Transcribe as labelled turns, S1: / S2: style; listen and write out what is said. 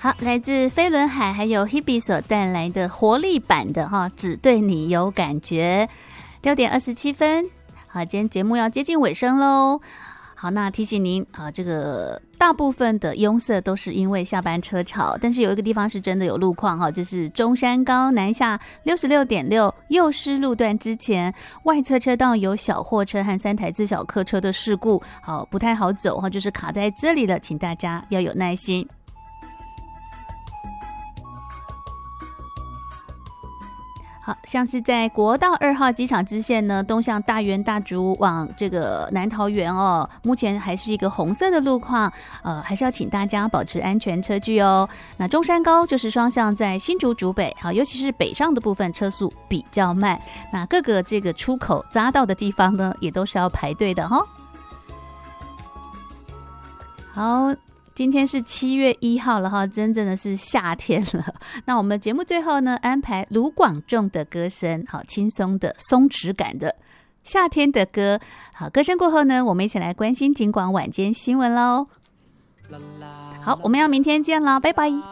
S1: 好，来自飞轮海还有 Hebe 所带来的活力版的只对你有感觉。6点27分，好，今天节目要接近尾声咯。好，那提醒您这个大部分的拥塞都是因为下班车潮，但是有一个地方是真的有路况就是中山高南下 66.6 幼师路段之前，外侧车道有小货车和3台自小客车的事故，不太好走就是卡在这里了，请大家要有耐心。好，像是在国道2号机场支线呢，东向大园大竹往这个南桃园目前还是一个红色的路况，还是要请大家保持安全车距哦。那中山高就是双向在新竹竹北，尤其是北上的部分车速比较慢，那各个这个出口匝道的地方呢，也都是要排队的好，今天是7月1号了真正的是夏天了。那我们节目最后呢，安排卢广仲的歌声，好轻松的松弛感的夏天的歌。好，歌声过后呢，我们一起来关心警广晚间新闻咯。好，我们要明天见了，拜拜。